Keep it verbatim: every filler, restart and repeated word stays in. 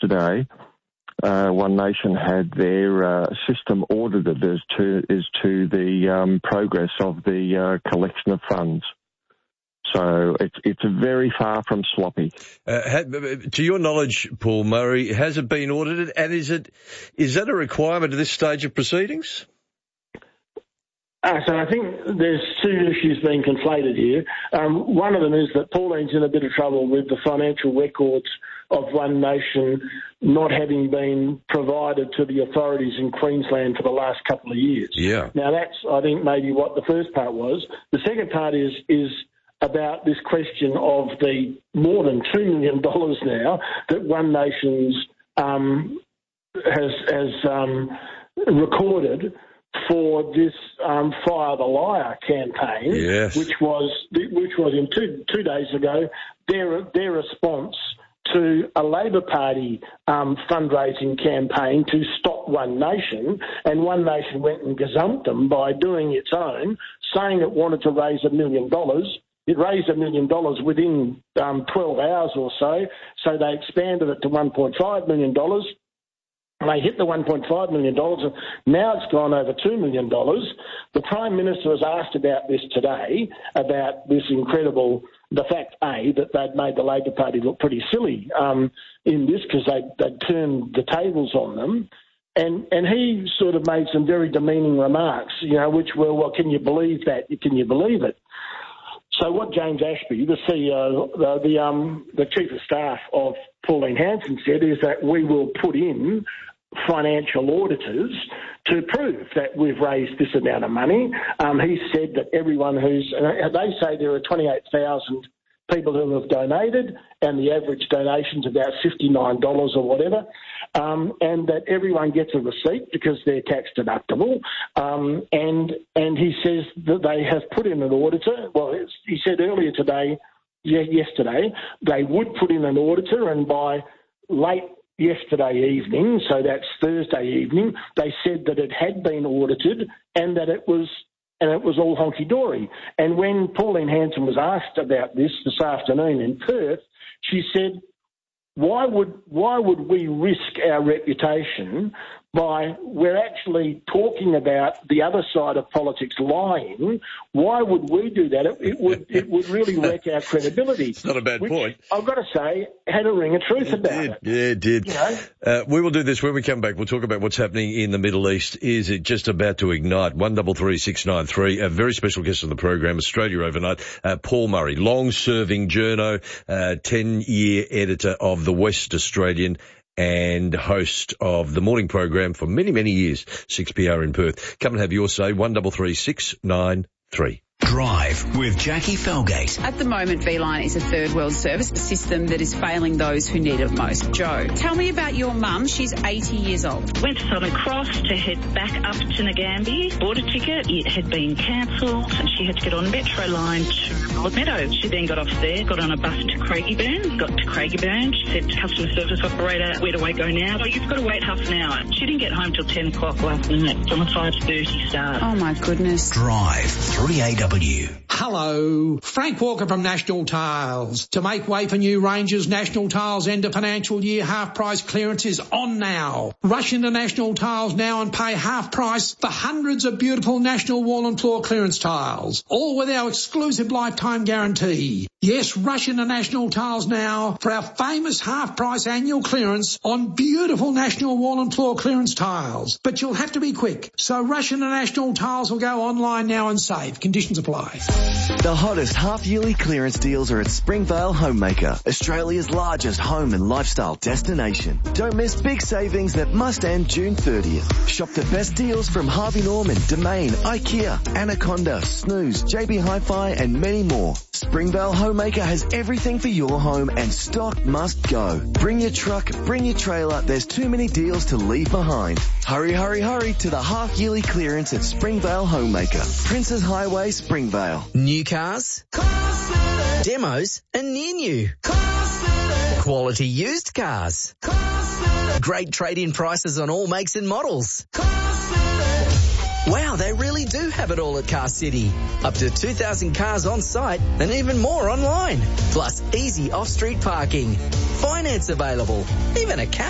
yesterday, uh, One Nation had their uh, system audited as to as to the um, progress of the uh, collection of funds. So it's it's very far from sloppy. Uh, ha, to your knowledge, Paul Murray, has it been audited, and is it is that a requirement at this stage of proceedings? Uh, so I think there's two issues being conflated here. Um, one of them is that Pauline's in a bit of trouble with the financial records of One Nation not having been provided to the authorities in Queensland for the last couple of years. Yeah. Now that's, I think, maybe what the first part was. The second part is is about this question of the more than two million dollars now that One Nation's um, has has um, recorded for this um, Fire the Liar campaign, yes. which was which was in two two days ago their their response to a Labor Party um, fundraising campaign to stop One Nation, and One Nation went and gazumped them by doing its own, saying it wanted to raise a million dollars. It raised a million dollars within um, twelve hours or so, so they expanded it to one point five million dollars. They hit the one point five million dollars, and now it's gone over two million dollars. The Prime Minister was asked about this today, about this incredible, the fact, A, that they'd made the Labor Party look pretty silly um, in this because they'd, they'd turned the tables on them. And and he sort of made some very demeaning remarks, you know, which were, well, can you believe that? Can you believe it? So what James Ashby, the C E O, the the, um, the Chief of Staff of Pauline Hanson said is that we will put in financial auditors to prove that we've raised this amount of money. Um, he said that everyone who's, and they say there are twenty-eight thousand people who have donated, and the average donation's about fifty-nine dollars or whatever, um, and that everyone gets a receipt because they're tax deductible. Um, and and he says that they have put in an auditor. Well, he said earlier today, yesterday, they would put in an auditor, and by late yesterday evening, so that's Thursday evening, they said that it had been audited and that it was and it was all honky-dory. And when Pauline Hanson was asked about this this afternoon in Perth, she said, why would why would we risk our reputation by, we're actually talking about the other side of politics lying. Why would we do that? It, it would it would really wreck our credibility. It's not a bad which, point. I've got to say, had a ring of truth it about did. it. Yeah, it did. You know? uh, we will do this when we come back. We'll talk about what's happening in the Middle East. Is it just about to ignite? One double three six nine three. A very special guest on the program, Australia Overnight, uh, Paul Murray, long-serving journo, uh, ten-year editor of the West Australian, and host of the morning program for many, many years, six P R in Perth. Come and have your say, one double three six nine three. Drive with Jackie Felgate. At the moment, V-Line is a third world service, a system that is failing those who need it most. Joe, tell me about your mum. She's eighty years old. Went to Southern Cross to head back up to Nagambie. Bought a ticket. It had been cancelled and she had to get on Metro line to Broadmeadow. She then got off there, got on a bus to Craigieburn. Got to Craigieburn. She said to customer service operator, where do I go now? Oh, you've got to wait half an hour. She didn't get home till ten o'clock last night on a five thirty start. Oh, my goodness. Drive three A W. Hello, Frank Walker from National Tiles. To make way for new ranges, National Tiles end of financial year half price clearance is on now. Rush into National Tiles now and pay half price for hundreds of beautiful National wall and floor clearance tiles, all with our exclusive lifetime guarantee. Yes, rush into National Tiles now for our famous half price annual clearance on beautiful National wall and floor clearance tiles. But you'll have to be quick, so rush into National Tiles or go online now and save. Conditions apply. The hottest half-yearly clearance deals are at Springvale Homemaker, Australia's largest home and lifestyle destination. Don't miss big savings that must end June thirtieth. Shop the best deals from Harvey Norman, Domain, IKEA, Anaconda, Snooze, J B Hi-Fi and many more. Springvale Homemaker has everything for your home and stock must go. Bring your truck, bring your trailer, there's too many deals to leave behind. Hurry, hurry, hurry to the half-yearly clearance at Springvale Homemaker, Princes Highway, Springvale. New cars, demos and near new. Quality used cars. Great trade-in prices on all makes and models. Wow, they really do have it all at Car City. Up to two thousand cars on site and even more online. Plus easy off-street parking. Finance available. Even a cash.